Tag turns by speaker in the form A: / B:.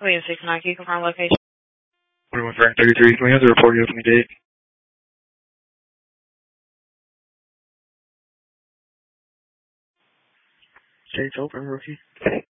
A: William 69, can you confirm location?
B: 41 Frank 33. Can we have the report you opening date? State's open, rookie.